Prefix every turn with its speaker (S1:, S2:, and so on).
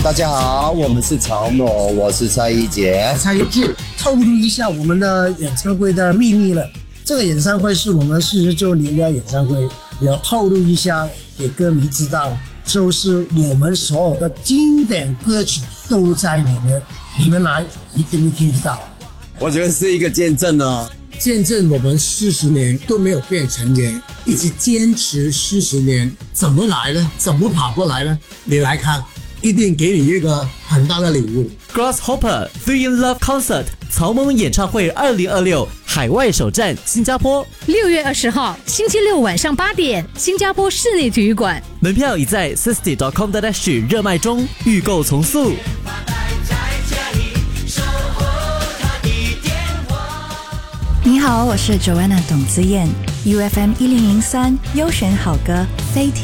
S1: 大家好，我们是曹诺，我是蔡一杰。
S2: 蔡一杰，透露一下我们的演唱会的秘密了。这个演唱会是我们40周年的演唱会，要透露一下给歌迷知道，就是我们所有的经典歌曲都在里面，你们来一定会听得到。
S1: 我觉得是一个见证哦，
S3: 见证我们40年都没有变成员，一直坚持40年，怎么来呢？怎么跑过来呢？你来看，一定给你一个很大的礼物。
S4: Grasshopper Three in Love Concert 曹萌演唱会2026海外首站新加坡
S5: ，6月20号星期六晚上8点，新加坡室内体育馆，
S4: 门票已在 60.com.sg 热卖中，预购从速。
S6: 你好，我是 Joanna 董子燕 ，UFM 1003优选好歌飞天。